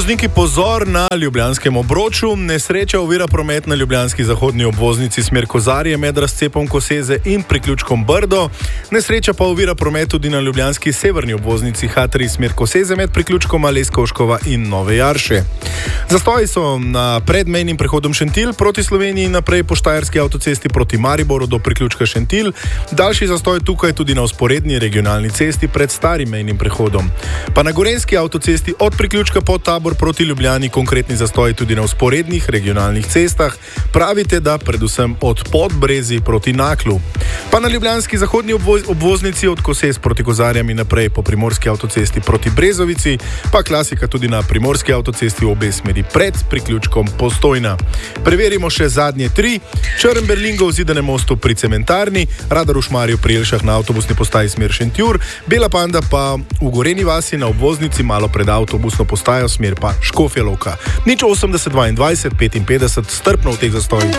Vozniki, pozor na ljubljanskem obroču. Nesreča ovira promet na ljubljanski zahodni obvoznici smer Kozarje med razcepom Koseze in priključkom Brdo. Nesreča pa ovira promet tudi na ljubljanski severni obvoznici H3 smer Koseze med priključkom Aleskoškova in Nove Jarše. Zastoji so na predmejnim prehodom Šentilj proti Sloveniji in naprej po Štajerski avtocesti proti Mariboru do priključka Šentilj. Daljši zastoj tukaj tudi na vzporedni regionalni cesti pred starim mejnim prehodom. Pa na Gorenjski avtocesti od priključka Podtabor proti Ljubljani konkretni zastoji tudi na vzporednih regionalnih cestah. Pravite, da predvsem od Podbrezij proti Naklu. Pa na ljubljanski zahodni obvoznici od Kosez proti Kozarjam in naprej po primorski avtocesti proti Brezovici, pa klasika tudi na primorski avtocesti v obe smeri pred priključkom Postojna. Preverimo še zadnje 3. Črn Berlingo v Zidanem mostu pri Cementarni, Radar v Šmarju pri Jelšah na avtobusni postaji smer Šentjur, Bela Panda pa v Gorenji vasi na obvoznici malo pred avtobusno postajo smer pa Škofja Loka. 080 22 55 strpno v teh zastojih.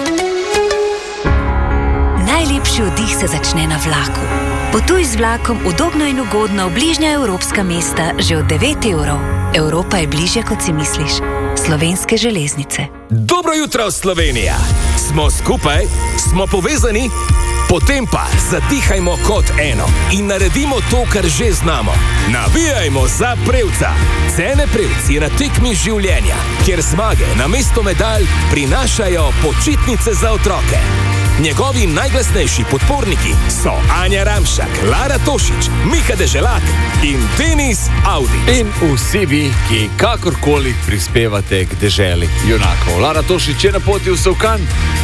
Najlepši oddih se začne na vlaku. Potuj z vlakom udobno in ugodno v bližnja evropska mesta že od 9 evrov. Evropa je bližje, kot si misliš. Slovenske železnice. Dobro jutro, Slovenija! Smo skupaj, smo povezani, potem pa zadihajmo kot eno in naredimo to, kar že znamo. Navijajmo za Prevca. Cene Prevc je na tekmi življenja, kjer zmage namesto medalj prinašajo počitnice za otroke. Njegovi najglasnejši podporniki so Anja Ramšak, Lara Tošič, Miha Deželak in Denis Audić. In vsi vi, ki kakorkoli prispevate k deželi junakov. Lara Tošič je na poti v Solkan.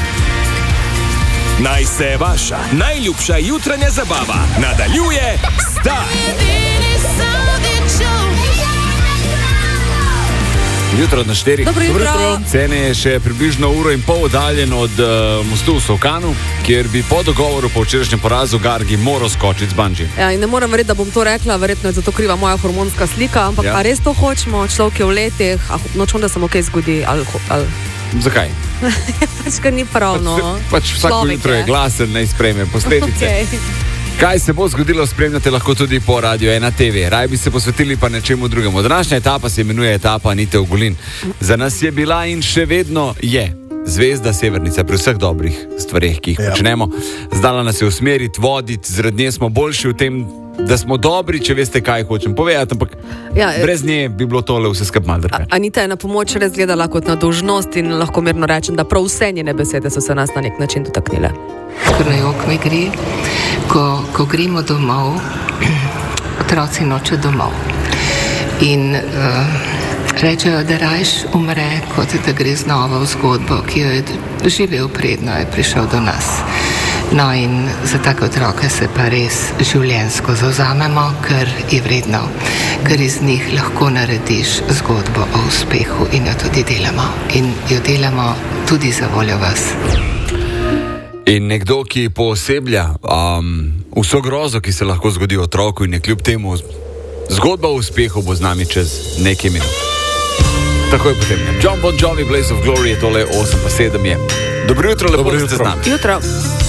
Naj se vaša najljubša jutranja zabava nadaljuje zdaj. Jutro na 4. Dobro jutro. Cene je še približno uro in pol oddaljen od mostu v Solkanu, kjer bi po dogovoru po včerajšnjem porazu Gargi moral skočiti z bungee. Ja, in ne morem verjeti, da bom to rekla, verjetno je zato kriva moja hormonska slika, ampak a res to hočemo, človek je v letih, nočem, da se mu kaj zgodi, ali... Zakaj? Pač ga ni prav, no. Pač vsako jutro je glasen, naj sprejme posledice. Okay. Kaj se bo zgodilo, spremljate lahko tudi po Radio 1 TV. Raj bi se posvetili pa nečemu drugemu. Današnja etapa se imenuje etapa Anite Ogulin. Za nas je bila in še vedno je zvezda Severnica pri vseh dobrih stvareh, ki jih počnemo. Zdala nas je usmeriti, voditi, zaradi nje smo boljši v tem, da smo dobri, če veste, kaj hočem povedati, ampak brez nje bi bilo tole vse skupaj malo drugače. Anita je na pomoč res gledala kot na dolžnost in lahko mirno rečem, da prav vse njene besede so se nas na nek način dotaknile. Ker na jok mi gre, ko gremo domov, otroci nočejo domov. In rečejo, da rajš umre, kot da gre znova v zgodbo, ki jo je živel predno, je prišel do nas. No in za take otroke se pa res življenjsko zavzamemo, ker je vredno, ker iz njih lahko narediš zgodbo o uspehu in jo tudi delamo. In jo delamo tudi za voljo vas. In nekdo, ki pooseblja vso grozo, ki se lahko zgodi otroku in je kljub temu zgodba o uspehu, bo z nami čez nekaj minut. Tako je potem. John Bon Jovi, Blaze of Glory je tole 8:07 je. Dobro jutro, lepo, da ste z nami. Jutro.